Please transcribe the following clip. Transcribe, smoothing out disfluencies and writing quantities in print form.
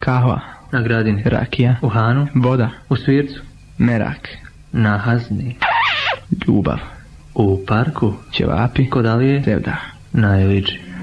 Kahva. Na Gradini. Rakija. U Hanu. Voda. U Svircu. Merak. Na Hazni. Ljubav. U parku. Ćevapi. Kod Alije. Sevda. Na Eliđi.